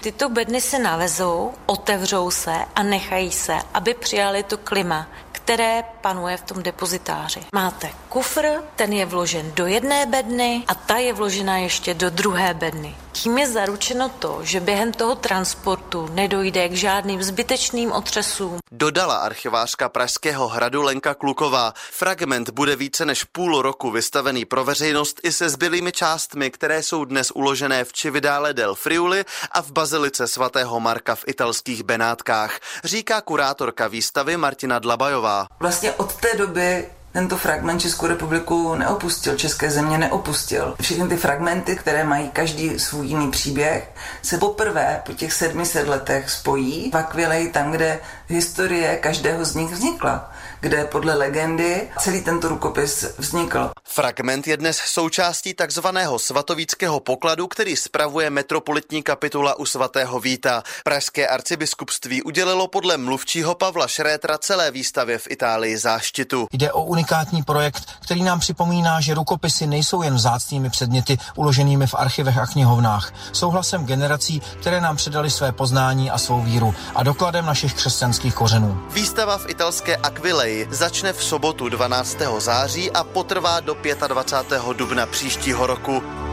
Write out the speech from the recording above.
Tyto bedny se navezou, otevřou se a nechají se, aby přijali to klima, které panuje v tom depozitáři. Máte kufr, ten je vložen do jedné bedny a ta je vložena ještě do druhé bedny. Tím je zaručeno to, že během toho transportu nedojde k žádným zbytečným otřesům. Dodala archivářka Pražského hradu Lenka Kluková. Fragment bude více než půl roku vystavený pro veřejnost i se zbylými částmi, které jsou dnes uložené v Cividale del Friuli a v bazilice svatého Marka v italských Benátkách, říká kurátorka výstavy Martina Dlabajová. Vlastně od té doby tento fragment Českou republiku neopustil, české země neopustil. Všechny ty fragmenty, které mají každý svůj jiný příběh, se poprvé po těch 700 letech spojí v Aquileji tam, kde historie každého z nich vznikla, kde podle legendy celý tento rukopis vznikl. Fragment je dnes součástí takzvaného svatovíckého pokladu, který spravuje metropolitní kapitula u svatého Víta. Pražské arcibiskupství udělilo podle mluvčího Pavla Šrétra celé výstavě v Itálii záštitu. Jde o unikátní projekt, který nám připomíná, že rukopisy nejsou jen vzácnými předměty uloženými v archivech a knihovnách. Jsou hlasem generací, které nám předali své poznání a svou víru a dokladem našich křesťanských kořenů. Výstava v italské Aquileji začne v sobotu 12. září a potrvá do 25. dubna příštího roku.